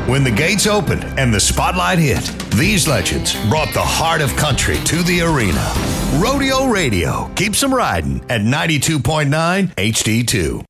When the gates opened and the spotlight hit, these legends brought the heart of country to the arena. Rodeo Radio keeps them riding at 92.9 HD2.